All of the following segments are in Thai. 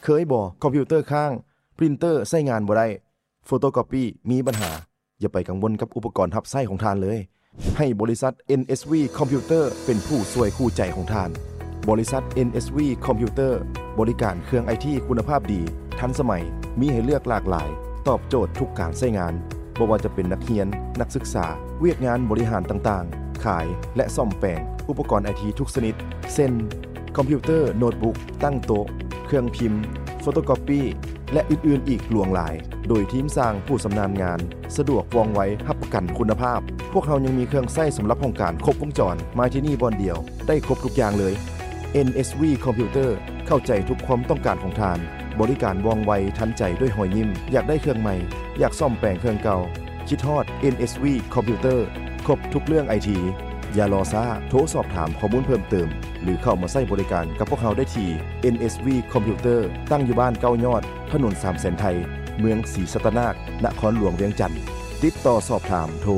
ยบ่คอมพิวเตอร์ค้างพรินเตอร์ใช้งานบ่ได้โฟโตคอปปี้มีปัญหาอย่าไปกังวลกับอุปกรณ์รับใช้ของทานเลยให้บริษัท NSV Computer เป็นผู้ช่วยคู่ใจของทานบริษัท NSV Computer บริการเครื่อง IT คุณภาพดีทันสมัยมีให้เลือกหลากหลายตอบโจทย์ทุกการใช้งานบ่ว่าจะเป็นนักเรียนนักศึกษาเวียกงานบริหารต่างๆขายและซ่อมแปลงอุปกรณ์ IT ทุกชนิดเช่นคอมพิวเตอร์โน้ตบุ๊กตั้งโต๊ะเครื่องพิมพ์โฟโตคอปปี้และอื่นๆอีกหลวงหลายโดยทีมสร้างผู้ชำนาญงานสะดวกว่องไวรับประกันคุณภาพพวกเรายังมีเครื่องใช้สำหรับโครงการครบวงจรมาที่นี่บ่อนเดียวได้ครบทุกอย่างเลย NSV Computer เข้าใจทุกความต้องการของทานบริการว่องไวทันใจด้วยหอยยิ้มอยากได้เครื่องใหม่อยากซ่อมแปลงเครื่องเก่าคิดฮอด NSV Computer ครบทุกเรื่อง IT อย่ารอช้าโทรสอบถามข้อมูลเพิ่มเติมหรือเข้ามาใช้บริการกับพวกเราได้ที่ NSV Computer ตั้งอยู่บ้านเก้ายอดถนนสามเสนไทยเมืองศรีสัตนาคนครหลวงเวียงจันทน์ติดต่อสอบถามโทร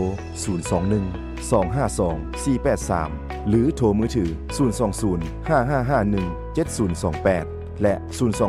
021-252-483หรือโทรมือถือ020-5551-7028และ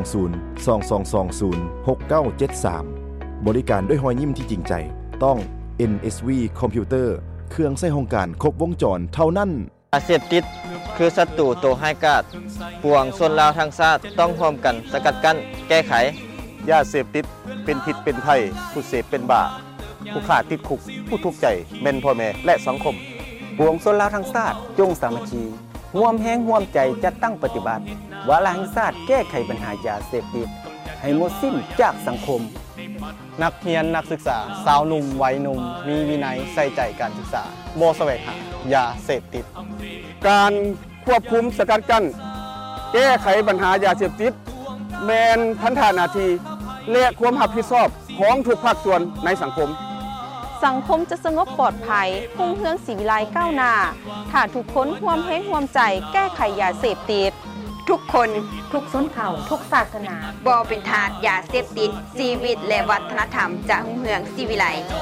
020-2220-6973บริการด้วยรอยยิ้มที่จริงใจต้อง NSV Computer เครื่องใช้ของการครบวงจรเท่านั้นยาเสพติดคือศัตรูตัวร้ายกาจปวงชนลาวทั้งชาติต้องร่วมกันสกัดกั้นแก้ไขยาเสพติดเป็นพิษเป็นภัยผู้เสพเป็นบ้าผู้ฆ่าติดคุกผู้ทุกข์ใจแม่นพ่อแม่และสังคมปวงชนลาวทั้งชาติจงสามัคคีร่วมแรงร่วมใจจัดตั้งปฏิบัติวาระแห่งชาติแก้ไขปัญหายาเสพติดให้หมดสิ้นจากสังคมนักเรียนนักศึกษาสาวหนุ่มวัยหนุ่มมีวินัยใส่ใจการศึกษาบ่แสวงหายาเสพติดการควบคุมสกัดกั้นแก้ไขปัญหายาเสพติดแม่นพันธหน้าที่และความรับผิดชอบของทุกภาคส่วนในสังคมจะสงบปลอดภัยรุ่งเรืองศรีวิไลก้าวหน้าถ้าทุกคนร่วมแรงร่วมใจแก้ไขยาเสพติดทุกคนทุกชนเผ่าทุกศาสนาบ่เป็นทาสยาเสพติดชีวิตและวัฒนธรรมจะรุ่งเรืองศรีวิไล